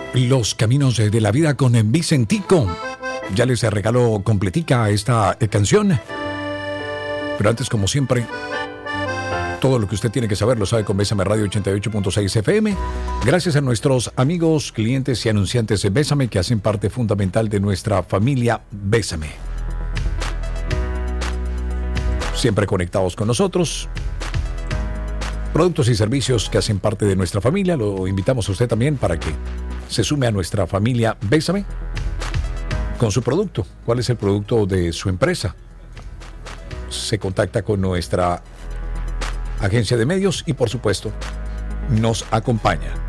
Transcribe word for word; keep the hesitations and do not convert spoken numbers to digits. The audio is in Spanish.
Los caminos de la vida con Vicentico. Ya les regaló completica esta eh, canción. Pero antes, como siempre, todo lo que usted tiene que saber lo sabe con Bésame Radio ochenta y ocho punto seis F M. Gracias a nuestros amigos, clientes y anunciantes de Bésame que hacen parte fundamental de nuestra familia Bésame. Siempre conectados con nosotros. Productos y servicios que hacen parte de nuestra familia. Lo invitamos a usted también para que se sume a nuestra familia Bésame con su producto. ¿Cuál es el producto de su empresa? Se contacta con nuestra agencia de medios y, por supuesto, nos acompaña.